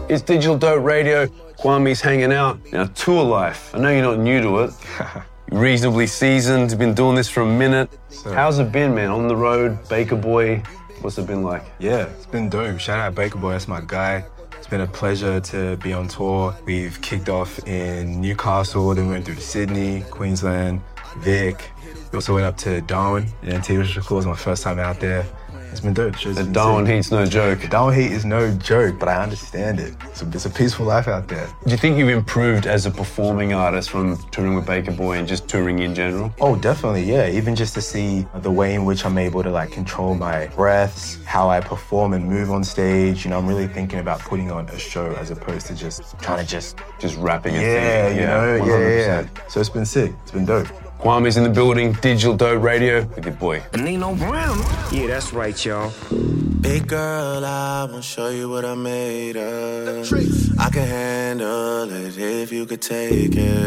It's Digital Dope Radio. Kwame's hanging out. Now, tour life. I know you're not new to it. You're reasonably seasoned. You've been doing this for a minute. How's it been, man? On the road, Baker Boy. What's it been like? Yeah, it's been dope. Shout out Baker Boy, that's my guy. It's been a pleasure to be on tour. We've kicked off in Newcastle, then we went through to Sydney, Queensland, Vic. We also went up to Darwin in Antigua, which was my first time out there. It's been dope. The Darwin heat's no joke. The Darwin heat is no joke, but I understand it. It's a peaceful life out there. Do you think you've improved as a performing artist from touring with Baker Boy and just touring in general? Oh, definitely, yeah. Even just to see the way in which I'm able to like control my breaths, how I perform and move on stage. You know, I'm really thinking about putting on a show as opposed to just trying to just rapping and singing. Yeah. So it's been sick. It's been dope. Kwame's in the building, Digital Dope Radio with your boy. Nino Brown. Yeah, that's right, y'all. Big girl, I wanna show you what I made of. I can handle it if you could take it.